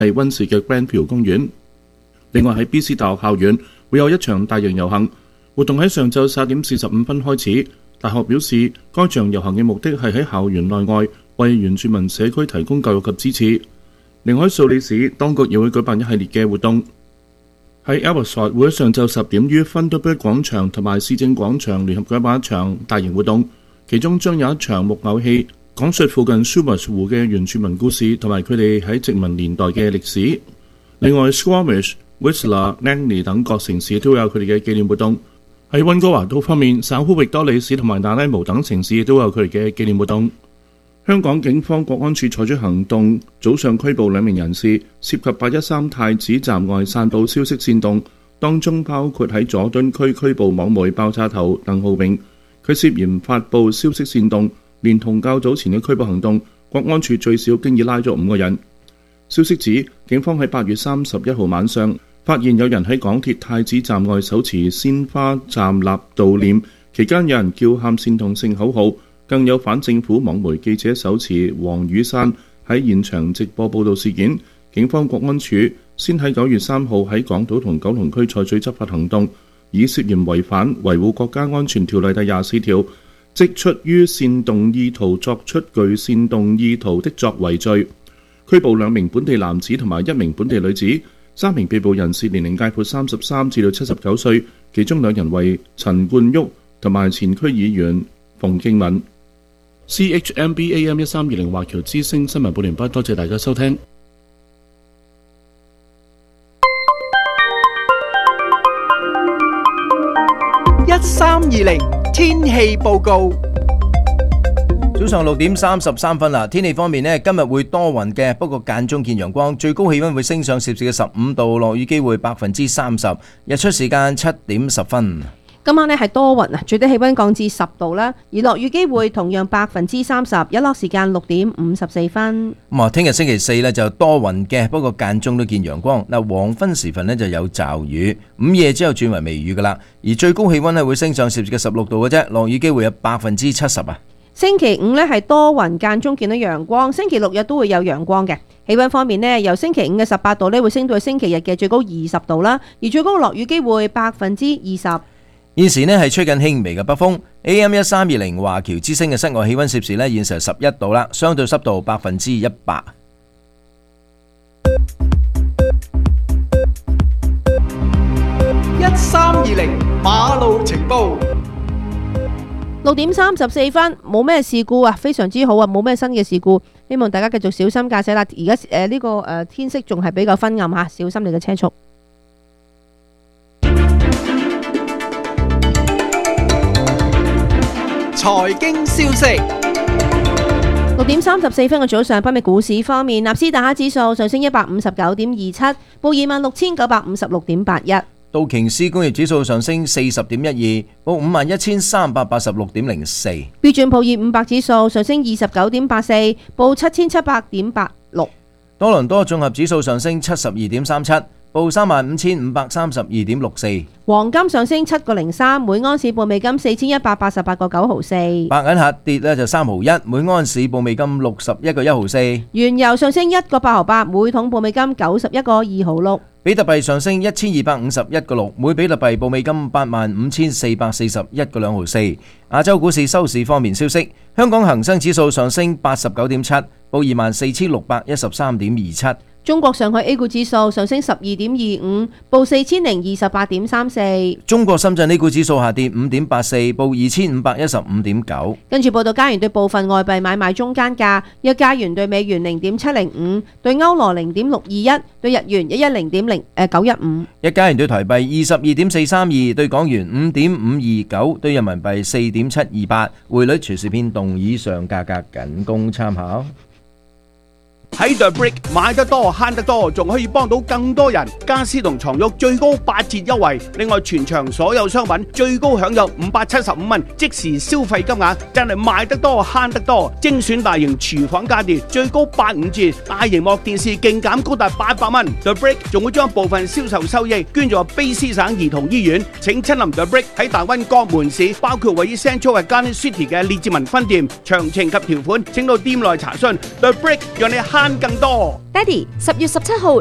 係溫氏嘅 Granville 公園。另外喺 BC 大學校園會有一場大型遊行，活動喺上晝11點45分開始。大學表示，該場遊行嘅目的係喺校園內外為原住民社區提供教育及支持。另外喺素里市，當局亦會舉辦一系列嘅活動。喺 Abbotsford 會喺上晝10點於 Thunderbird 廣場同埋市政廣場聯合舉辦一場大型活動，其中將有一場木偶戲，講述附近 Sumas 湖嘅原住民故事同埋佢哋喺殖民年代嘅歷史。另外 Squamish、Whistler、Langley 等各城市都有佢哋嘅紀念活動。喺溫哥華島方面，省府域多利市同埋那拉姆等城市都有佢哋嘅紀念活動。香港警方國安處採取行動，早上拘捕2名人士，涉及813太子站外散佈消息煽動，當中包括喺佐敦區拘捕網媒爆炸頭鄧浩永，佢涉嫌發佈消息煽動，連同較早前嘅拘捕行動，國安處最少經已拉咗5個人。消息指，警方喺8月31號晚上發現有人喺港鐵太子站外手持鮮花站立悼念，期間有人叫喊煽動性口號，更有反政府網媒記者手持黃雨傘喺現場直播報導事件。警方國安處先喺9月3號喺港島同九龍區採取執法行動，以涉嫌違反維護國家安全條例第24條，即出於煽動意圖作出具煽動意圖的作為罪，拘捕2名本地男子同埋1名本地女子。3名被捕人士年齡介乎33至到79歲，其中2人為陳冠旭同埋前區議員馮敬敏。CHMB AM 1320華僑之聲新聞報聯播，多謝大家收聽。 1320天氣報告。 早上6點33分啦，天氣方面呢，今日會多雲嘅，不過間中見陽光，最高氣溫會升上攝氏嘅15度，落雨機會30%，日出時間7點10分。 今晚呢係多雲啊，最低氣溫降至10度啦，而落雨機會同樣30%，日落時間6點54分。 咁啊，聽日星期4呢就多雲嘅，不過間中都見陽光。嗱，黃昏時分呢就有驟雨，午夜之後轉為微雨噶啦，而最高氣溫呢會升上攝氏嘅16度嘅啫，落雨機會有70%啊。 星期5呢係多雲間中見到陽光，星期6日都會有陽光嘅。氣溫方面呢，由星期5嘅18度呢會升到星期日嘅最高20度啦，而最高落雨機會20%。 現時呢係吹緊輕微嘅北風。AM 1320華僑之聲嘅室外氣溫攝氏呢現時係11度啦，相對濕度100%。 1320馬路情報。 6點34分，冇咩事故啊，非常之好啊，冇咩新嘅事故，希望大家繼續小心駕駛啦。而家呢個天色仲係比較昏暗吓，小心你嘅車速。 財經消息。 6點34分嘅早上，北美股市方面，納斯達克指數上升159.27，報26,956.81。 道瓊斯工業指數上升40.12，報51,386.04。 標準普爾500指數上升29.84，報7,700.86。 多倫多綜合指數上升72.37，報35,532.64。黃金上升7.03，每安士報美金4,188.9毫四。 白銀客跌呢就3毫1，每安士報美金61.1毫四。 原油上升1.8毫8，每桶報美金91.2毫6。 比特幣上升1251.6，每比特幣報美金85,441.2毫四。亞洲股市收市方面消息，香港恒生指數上升89.7，報24,613.27。 中國上海 A 股指數上升12.25，報4,028.34。 中國深圳 A 股指數下跌5.84，報2,515.9。跟住報道加元對部分外幣買賣中間價：一加元對美元0.705，對歐羅0.621，對日元110.915。一加元對台幣22.432，對港元5.529，對人民幣4.728。匯率隨時變動，以上價格僅供參考。 喺 The Brick 買得多慳得多，仲可以幫到更多人。家私同床褥最高8折優惠，另外全場所有商品最高享有575蚊即時消費金額，真係買得多慳得多。精選大型廚房家電最高85折，大螢幕電視勁減高達800蚊。The Brick 仲會將部分銷售收益捐助卑詩省兒童醫院。請親臨 The Brick 喺大溫各門市，包括位於 Central 嘅 Garden City 嘅列治文分店。詳情及條款請到店內查詢。The Brick 讓你慳慳更多。 爹哋，10月17號